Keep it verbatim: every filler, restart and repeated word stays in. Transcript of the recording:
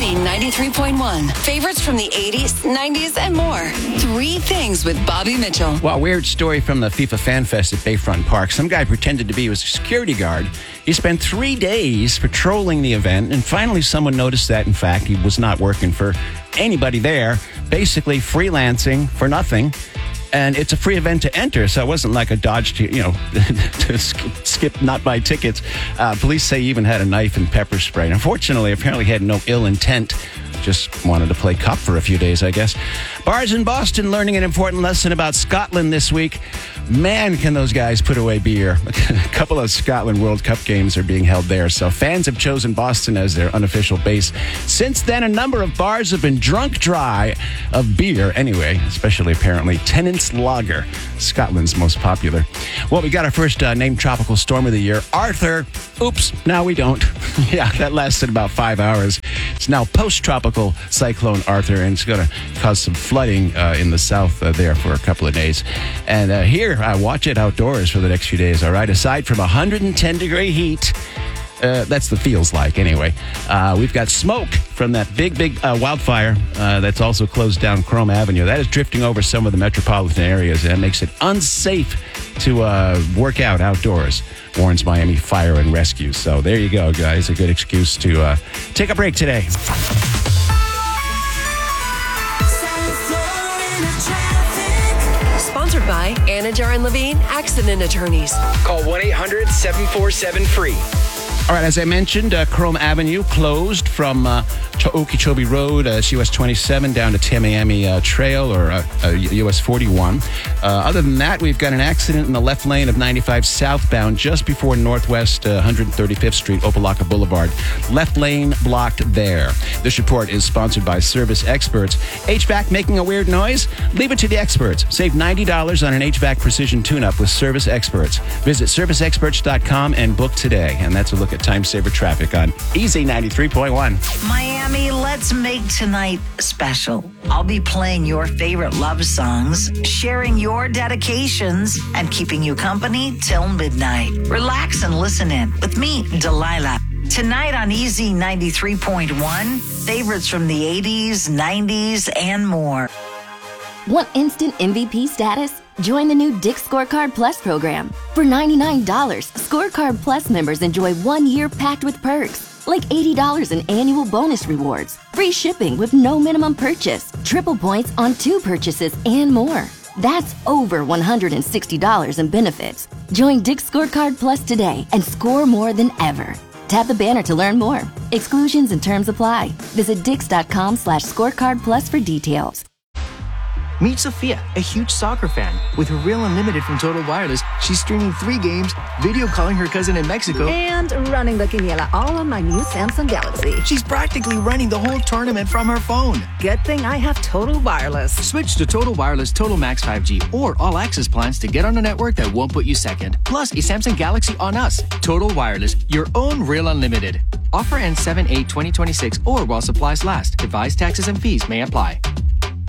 Easy ninety-three point one. Favorites from the eighties, nineties, and more. Three things with Bobby Mitchell. Well, weird story from the FIFA Fan Fest at Bayfront Park. Some guy pretended to be a security guard. He spent three days patrolling the event, and finally someone noticed that, in fact, he was not working for anybody there, basically freelancing for nothing. And it's a free event to enter, so it wasn't like a dodge to, you know, to skip, skip not buy tickets. Uh, police say he even had a knife and pepper spray. And unfortunately, apparently he had no ill intent. Just wanted to play cop for a few days, I guess. Bars in Boston learning an important lesson about Scotland this week. Man, can those guys put away beer. A couple of Scotland World Cup games are being held there, so fans have chosen Boston as their unofficial base. Since then, a number of bars have been drunk dry of beer. Anyway, especially apparently Tennent's Lager, Scotland's most popular. Well, we got our first uh, named tropical storm of the year, Arthur. Oops, now we don't. Yeah, that lasted about five hours. It's now post-tropical cyclone Arthur, and it's going to cause some flooding uh, in the south uh, there for a couple of days. And uh, here, uh, watch it outdoors for the next few days, all right? Aside from one hundred ten degree heat, uh, that's the feels like anyway. Uh, we've got smoke from that big, big uh, wildfire uh, that's also closed down Chrome Avenue. That is drifting over some of the metropolitan areas, and that makes it unsafe to uh, work out outdoors, warns Miami Fire and Rescue. So there you go, guys. A good excuse to uh, take a break today. Sponsored by Anajar and Levine Accident Attorneys. Call one eight hundred seven four seven free. All right, as I mentioned, uh, Chrome Avenue closed from uh, Ch- Okeechobee Road, uh, U S twenty-seven, down to Tamiami uh, Trail, or uh, uh, U S forty-one. Uh, other than that, we've got an accident in the left lane of ninety-five southbound, just before Northwest uh, one hundred thirty-fifth Street, Opelika Boulevard. Left lane blocked there. This report is sponsored by Service Experts. H V A C making a weird noise? Leave it to the experts. Save ninety dollars on an H V A C precision tune-up with Service Experts. Visit service experts dot com and book today. And that's a look at time saver traffic on Easy ninety-three point one. Miami, let's make tonight special. I'll be playing your favorite love songs, sharing your dedications, and keeping you company till midnight. Relax and listen in with me, Delilah. Tonight on Easy ninety-three point one, favorites from the eighties, nineties, and more. Want instant M V P status? Join the new Dick's Scorecard Plus program. For ninety-nine dollars, Scorecard Plus members enjoy one year packed with perks, like eighty dollars in annual bonus rewards, free shipping with no minimum purchase, triple points on two purchases, and more. That's over one hundred sixty dollars in benefits. Join Dick's Scorecard Plus today and score more than ever. Tap the banner to learn more. Exclusions and terms apply. Visit dix.com slash scorecard plus for details. Meet Sophia, a huge soccer fan. With her Real Unlimited from Total Wireless, she's streaming three games, video calling her cousin in Mexico, and running the quiniela all on my new Samsung Galaxy. She's practically running the whole tournament from her phone. Good thing I have Total Wireless. Switch to Total Wireless Total Max five G or All Access plans to get on a network that won't put you second. Plus, a Samsung Galaxy on us. Total Wireless, your own Real Unlimited. Offer ends seven eight twenty twenty-six or while supplies last. Device taxes and fees may apply.